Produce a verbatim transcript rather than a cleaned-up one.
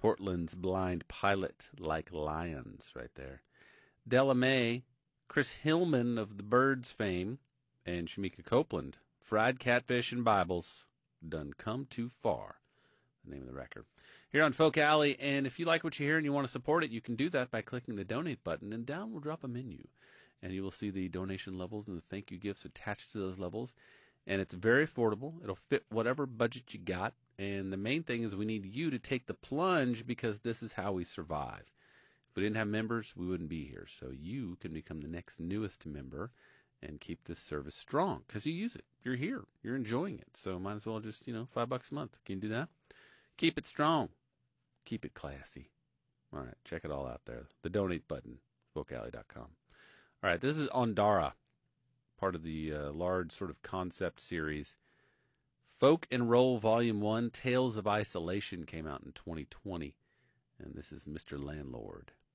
Portland's Blind Pilot, Like Lions, right there. Della Mae, Chris Hillman of the Birds fame, and Shamika Copeland, Fried Catfish and Bibles, Done Come Too Far, the name of the record. Here on Folk Alley, and if you like what you hear and you want to support it, you can do that by clicking the donate button, and down will drop a menu. And you will see the donation levels and the thank you gifts attached to those levels. And it's very affordable. It'll fit whatever budget you got. And the main thing is we need you to take the plunge, because this is how we survive. If we didn't have members, we wouldn't be here. So you can become the next newest member and keep this service strong, because you use it. You're here. You're enjoying it. So might as well just, you know, five bucks a month. Can you do that? Keep it strong. Keep it classy. All right, check it all out there. The donate button, folk alley dot com. All right, this is Ondara, part of the uh, large sort of concept series. Folk and Roll Volume one, Tales of Isolation, came out in twenty twenty. And this is Mister Landlord.